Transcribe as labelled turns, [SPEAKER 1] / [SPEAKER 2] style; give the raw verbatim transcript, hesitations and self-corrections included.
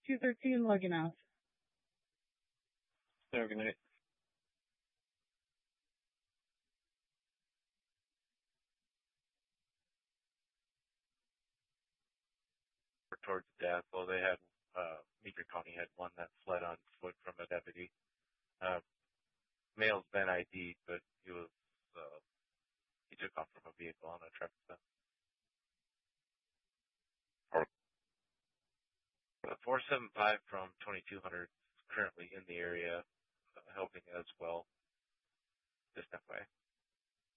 [SPEAKER 1] two thirteen logging out.
[SPEAKER 2] Have a good night. Towards Dazzle, they had, uh, Meeker County had one that fled on foot from a deputy. Uh, male's been I D'd, but he was, uh, he took off from a vehicle on a traffic stop. four seven five from twenty-two hundred is currently in the area, uh, helping as well. Just that way.